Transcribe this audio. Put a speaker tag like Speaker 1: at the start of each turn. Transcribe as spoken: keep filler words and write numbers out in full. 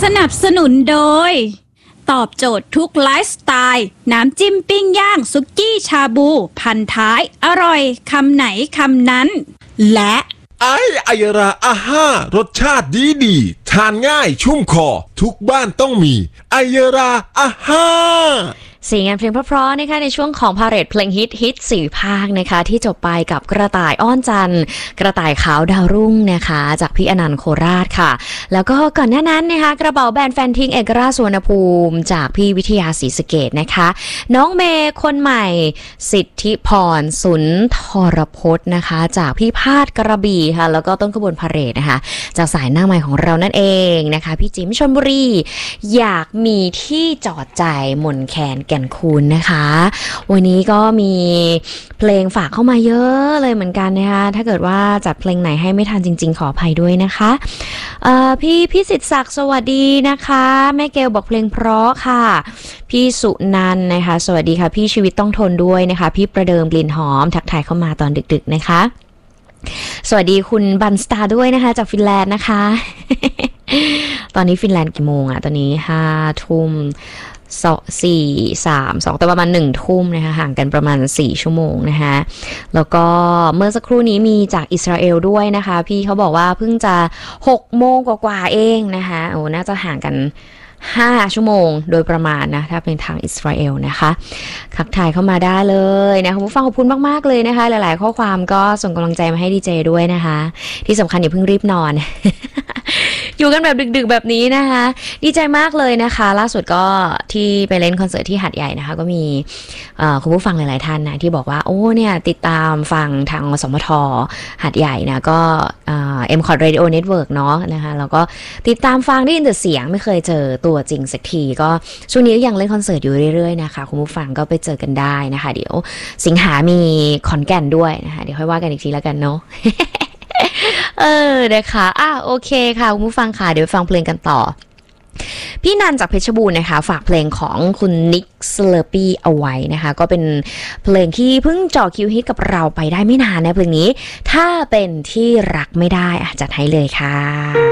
Speaker 1: นับสนุนโดยตอบโจทย์ทุกไลฟ์สไตล์น้ำจิ้มปิ้งย่างสุกี้ชาบูพันท้ายอร่อยคำไหนคำนั้นและ
Speaker 2: ไอไอยราอาห้ารสชาติดีดีทานง่ายชุ่มคอทุกบ้านต้องมีไอยราอาห้า
Speaker 3: เสียงงานเพลงเพราะๆนะคะในช่วงของพาเหรดเพลงฮิตฮิตสี่ภาคนะคะที่จบไปกับกระต่ายอ้อนจันทร์กระต่ายขาวดาวรุ่งนะคะจากพี่อนันต์โคราชค่ะแล้วก็ก่อนหน้านั้นนะคะกระเป๋าแบรนด์แฟนทิ้งเอกราชสุวรรณภูมิจากพี่วิทยาศรีสะเกษนะคะน้องเมย์คนใหม่สิทธิพรสุนทรพจน์นะคะจากพี่พาดกระบี่ค่ะแล้วก็ต้นขบวนพาเหรดนะคะจากสายหน้าใหม่ของเรานั่นเองนะคะพี่จิ๋มชลบุรีอยากมีที่จอดใจมนแคนแก่นคูณนะคะวันนี้ก็มีเพลงฝากเข้ามาเยอะเลยเหมือนกันนะคะถ้าเกิดว่าจัดเพลงไหนให้ไม่ทันจริงๆขออภัยด้วยนะคะเอ่อพี่พี่สิทธิ์ศักดิ์สวัสดีนะคะแม่เกลบอกเพลงเพราะค่ะพี่สุนันท์นะคะสวัสดีค่ะพี่ชีวิตต้องทนด้วยนะคะพี่ประเดิมกลิ่นหอมทักทายเข้ามาตอนดึกๆนะคะสวัสดีคุณบันสตาร์ด้วยนะคะจากฟินแลนด์นะคะ ตอนนี้ฟินแลนด์กี่โมงอะตอนนี้ห้าทุ่มสองสี่สามสองแต่ประมาณหนึ่งทุ่มนะคะห่างกันประมาณสี่ชั่วโมงนะคะแล้วก็เมื่อสักครู่นี้มีจากอิสราเอลด้วยนะคะพี่เขาบอกว่าเพิ่งจะหกโมงกว่าๆเองนะคะโอ้น่าจะห่างกันห้าชั่วโมงโดยประมาณนะถ้าเป็นทางอิสราเอลนะคะทักทายเข้ามาได้เลยนะคะผู้ฟังขอบคุณมากๆเลยนะคะหลายๆข้อความก็ส่งกำลังใจมาให้ดีเจด้วยนะคะที่สำคัญอย่าเพิ่งรีบนอน อยู่กันแบบดึกๆแบบนี้นะคะดีใจมากเลยนะคะล่าสุดก็ที่ไปเล่นคอนเสิร์ตที่หาดใหญ่นะคะก็มีคุณผู้ฟังหลายๆท่านนะที่บอกว่าโอ้เนี่ยติดตามฟังทางสมทหาดใหญ่นะก็เอ็มคอร์ดเรดิโอเน็ตเวิร์กเนาะนะคะแล้วก็ติดตามฟังได้ยินแต่เสียงไม่เคยเจอตัวจริงสักทีก็ช่วงนี้ยังเล่นคอนเสิร์ตอยู่เรื่อยๆนะคะคุณผู้ฟังก็ไปเจอกันได้นะคะเดี๋ยวสิงหามีขอนแก่นด้วยนะคะเดี๋ยวค่อยว่ากันอีกทีแล้วกันเนาะ เออนะคะอ่ะโอเคค่ะคุณผู้ฟังค่ะเดี๋ยวฟังเพลงกันต่อพี่นันจากเพชรบูรณ์นะคะฝากเพลงของคุณนิกสเลอร์ปี้เอาไว้นะคะก็เป็นเพลงที่เพิ่งจ่อคิวฮิตกับเราไปได้ไม่นานนะเพลงนี้ถ้าเป็นที่รักไม่ได้อ่ะจัดให้เลยค่ะ